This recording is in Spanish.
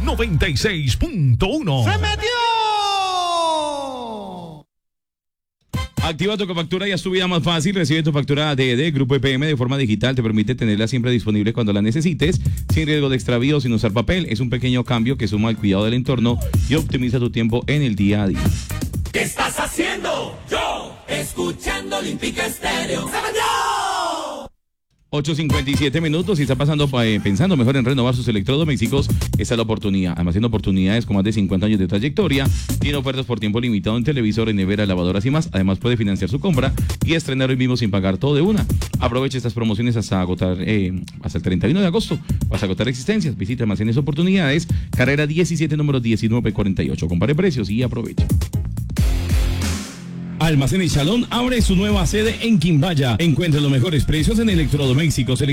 96.1. ¡Se metió! Activa tu factura y haz tu vida más fácil. Recibe tu factura ADD Grupo EPM de forma digital. Te permite tenerla siempre disponible cuando la necesites, sin riesgo de extravío, sin usar papel. Es un pequeño cambio que suma al cuidado del entorno y optimiza tu tiempo en el día a día. ¿Qué estás haciendo? Yo, escuchando Olímpica Estéreo. ¡Se metió! 8:57 minutos. Si está pensando mejor en renovar sus electrodomésticos, esta es la oportunidad. Además, tiene oportunidades con más de 50 años de trayectoria. Tiene ofertas por tiempo limitado en televisores, neveras, lavadoras y más. Además, puede financiar su compra y estrenar hoy mismo sin pagar todo de una. Aproveche estas promociones hasta agotar, hasta el 31 de agosto. Vas a agotar existencias. Visita Almacenes Oportunidades, carrera 17, número 1948. Compare precios y aproveche. Almacenes Shalom abre su nueva sede en Quimbaya. Encuentra los mejores precios en electrodomésticos,